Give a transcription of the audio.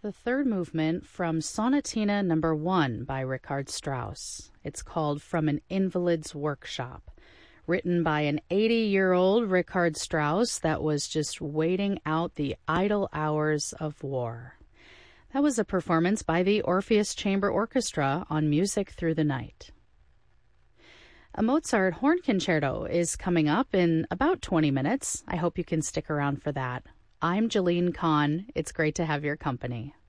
the third movement from Sonatina Number 1 by Richard Strauss. It's called From an Invalid's Workshop, written by an 80-year-old Richard Strauss that was just waiting out the idle hours of war. That was a performance by the Orpheus Chamber Orchestra on Music Through the Night. A Mozart horn concerto is coming up in about 20 minutes. I hope you can stick around for that. I'm Jalene Kahn. It's great to have your company.